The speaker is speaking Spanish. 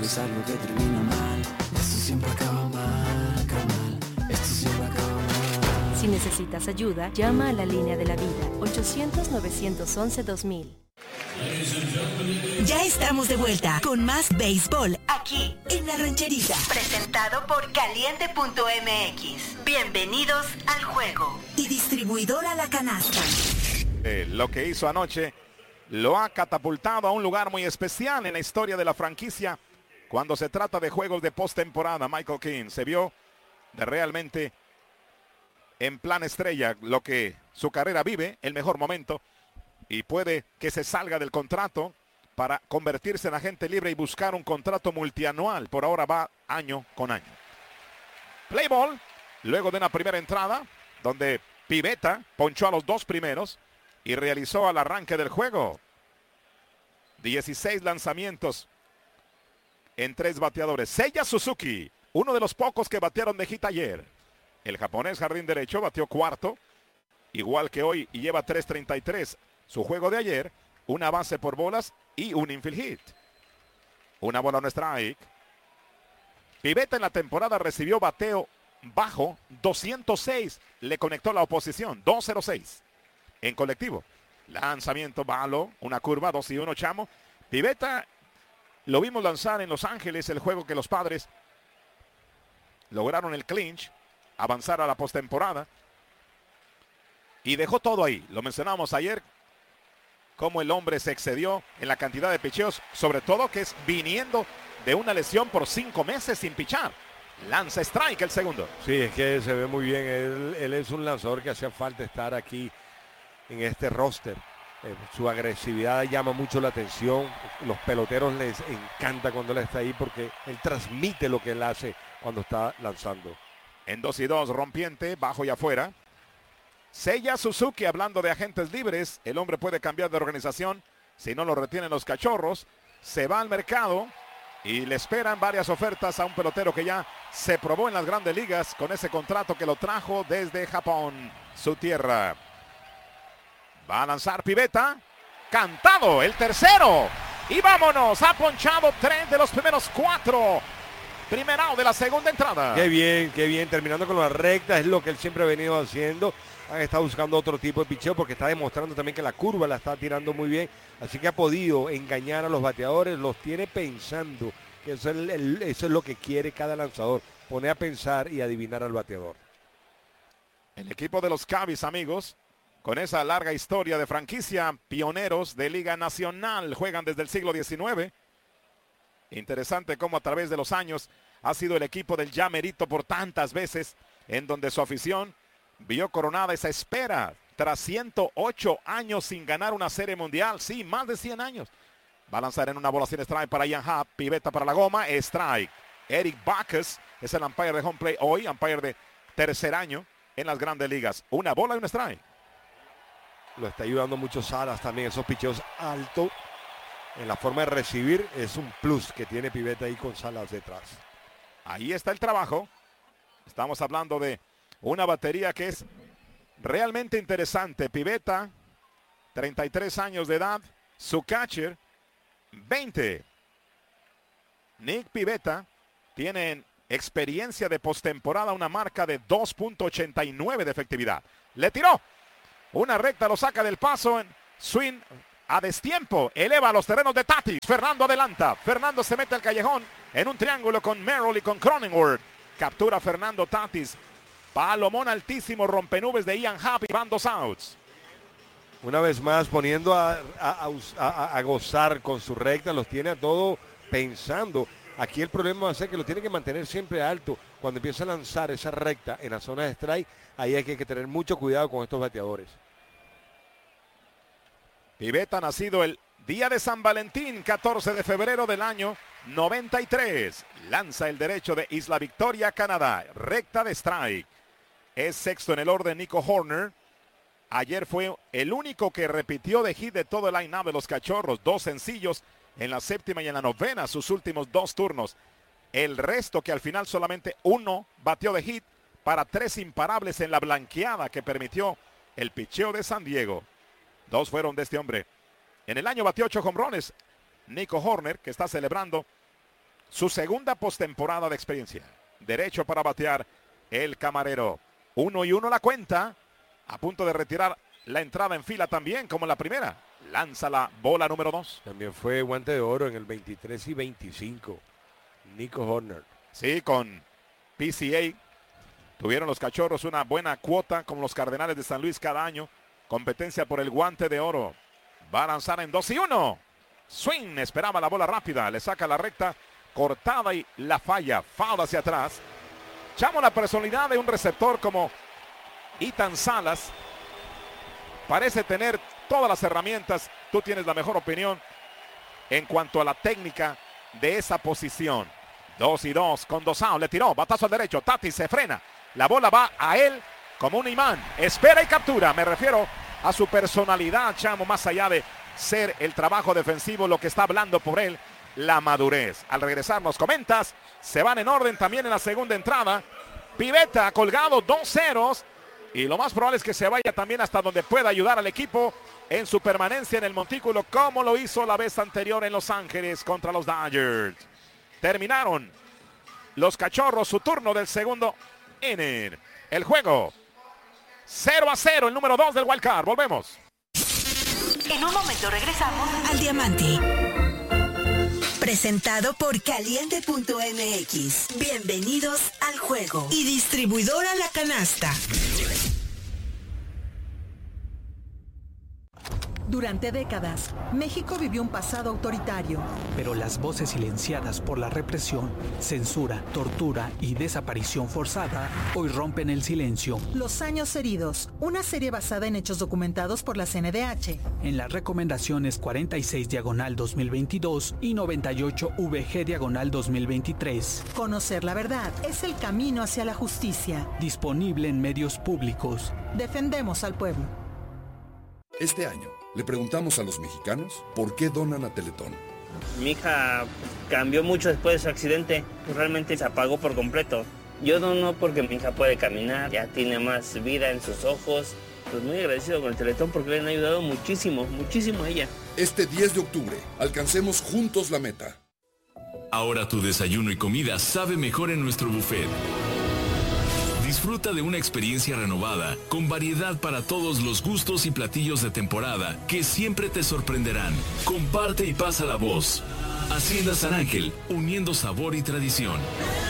es algo que termina mal. Esto siempre acaba mal, carnal. Esto siempre acaba mal. Si necesitas ayuda, llama a la línea de la vida, 800-911-2000. Ya estamos de vuelta con más béisbol aquí en La Rancherita. Presentado por Caliente.mx. Bienvenidos al juego. Y distribuidora La Canasta. Lo que hizo anoche lo ha catapultado a un lugar muy especial en la historia de la franquicia. Cuando se trata de juegos de postemporada, Michael King se vio de realmente en plan estrella, lo que su carrera vive, el mejor momento. Y puede que se salga del contrato para convertirse en agente libre y buscar un contrato multianual. Por ahora va año con año. Play ball, luego de una primera entrada, donde Pivetta ponchó a los dos primeros y realizó al arranque del juego 16 lanzamientos en 3 bateadores. Seiya Suzuki, uno de los pocos que batearon de hit ayer. El japonés jardín derecho batió cuarto, igual que hoy, y lleva 3.33. Su juego de ayer, una base por bolas y un infield hit. Una bola, un strike. Pivetta en la temporada recibió bateo bajo, 206. Le conectó la oposición, 206. En colectivo. Lanzamiento, balo, una curva, 2-1, chamo. Pivetta lo vimos lanzar en Los Ángeles, el juego que los Padres lograron el clinch, avanzar a la postemporada. Y dejó todo ahí. Lo mencionamos ayer, cómo el hombre se excedió en la cantidad de picheos, sobre todo que es viniendo de una lesión por 5 meses sin pichar. Lanza strike el segundo. Sí, es que se ve muy bien. Él es un lanzador que hacía falta estar aquí en este roster. Su agresividad llama mucho la atención. Los peloteros les encanta cuando él está ahí porque él transmite lo que él hace cuando está lanzando. En 2-2, rompiente, bajo y afuera. Seiya Suzuki, hablando de agentes libres, el hombre puede cambiar de organización si no lo retienen los Cachorros. Se va al mercado y le esperan varias ofertas a un pelotero que ya se probó en las grandes ligas con ese contrato que lo trajo desde Japón, su tierra. Va a lanzar Pivetta, cantado el tercero y vámonos, ha ponchado 3 de los primeros 4. Primer out de la segunda entrada. Qué bien, terminando con la recta, es lo que él siempre ha venido haciendo. Han estado buscando otro tipo de picheo porque está demostrando también que la curva la está tirando muy bien. Así que ha podido engañar a los bateadores, los tiene pensando, que eso es lo que quiere cada lanzador, poner a pensar y adivinar al bateador. El equipo de los Cubs, amigos, con esa larga historia de franquicia, pioneros de Liga Nacional, juegan desde el siglo XIX. Interesante cómo a través de los años ha sido el equipo del ya merito por tantas veces, en donde su afición vio coronada esa espera tras 108 años sin ganar una serie mundial. Sí, más de 100 años. Va a lanzar en una bola sin strike para Ian Happ. Pivetta para la goma, strike. Eric Bacchus es el umpire de home play hoy, umpire de tercer año en las grandes ligas. Una bola y un strike. Lo está ayudando mucho Salas también, esos picheos altos. En la forma de recibir es un plus que tiene Pivetta ahí con Salas detrás. Ahí está el trabajo. Estamos hablando de una batería que es realmente interesante. Pivetta, 33 años de edad. Su catcher, 20. Nick Pivetta tiene experiencia de postemporada, una marca de 2.89 de efectividad. Le tiró. Una recta lo saca del paso en swing a destiempo. Eleva a los terrenos de Tatis. Fernando adelanta. Fernando se mete al callejón en un triángulo con Merrill y con Cronenworth. Captura Fernando Tatis. Palomón altísimo, rompenubes de Ian Happ y van 2 outs. Una vez más poniendo a gozar con su recta, los tiene a todo pensando. Aquí el problema va a ser que lo tiene que mantener siempre alto. Cuando empieza a lanzar esa recta en la zona de strike, ahí hay que tener mucho cuidado con estos bateadores. Pivetta, nacido el día de San Valentín, 14 de febrero del año 93. Lanza el derecho de Isla Victoria, Canadá. Recta de strike. Es sexto en el orden Nico Horner. Ayer fue el único que repitió de hit de todo el line-up de los Cachorros. 2 sencillos en la séptima y en la novena, sus últimos 2 turnos. El resto, que al final solamente 1 batió de hit para 3 imparables en la blanqueada que permitió el picheo de San Diego. 2 fueron de este hombre. En el año batió 8 jonrones. Nico Horner, que está celebrando su segunda postemporada de experiencia. Derecho para batear el camarero. 1-1 la cuenta. A punto de retirar la entrada en fila también, como en la primera. Lanza la bola número 2. También fue guante de oro en el 23 y 25. Nico Horner. Sí, con PCA tuvieron los Cachorros una buena cuota con los Cardenales de San Luis cada año. Competencia por el guante de oro. Va a lanzar en 2-1. Swing, esperaba la bola rápida. Le saca la recta cortada y la falla. Foul hacia atrás. Chamo, la personalidad de un receptor como Ethan Salas. Parece tener todas las herramientas. Tú tienes la mejor opinión en cuanto a la técnica de esa posición. 2-2 con 2 outs. Le tiró. Batazo al derecho. Tatis se frena. La bola va a él como un imán. Espera y captura. Me refiero a su personalidad, Chamo, más allá de ser el trabajo defensivo, lo que está hablando por él, la madurez. Al regresar nos comentas, se van en orden también en la segunda entrada. Pivetta colgado, 2 ceros. Y lo más probable es que se vaya también hasta donde pueda ayudar al equipo en su permanencia en el montículo, como lo hizo la vez anterior en Los Ángeles contra los Dodgers. Terminaron los Cachorros su turno del segundo inning. El juego 0-0, el número 2 del Wild Card. Volvemos. En un momento regresamos al Diamante. Presentado por Caliente.mx. Bienvenidos al juego. Y distribuidora La Canasta. Durante décadas, México vivió un pasado autoritario. Pero las voces silenciadas por la represión, censura, tortura y desaparición forzada hoy rompen el silencio. Los años heridos, una serie basada en hechos documentados por la CNDH. En las recomendaciones 46/2022 y 98VG/2023. Conocer la verdad es el camino hacia la justicia. Disponible en medios públicos. Defendemos al pueblo. Este año, le preguntamos a los mexicanos por qué donan a Teletón. Mi hija cambió mucho después de su accidente, pues realmente se apagó por completo. Yo dono porque mi hija puede caminar, ya tiene más vida en sus ojos. Pues muy agradecido con el Teletón porque le han ayudado muchísimo, muchísimo a ella. Este 10 de octubre, alcancemos juntos la meta. Ahora tu desayuno y comida sabe mejor en nuestro buffet. Disfruta de una experiencia renovada, con variedad para todos los gustos y platillos de temporada que siempre te sorprenderán. Comparte y pasa la voz. Hacienda San Ángel, uniendo sabor y tradición.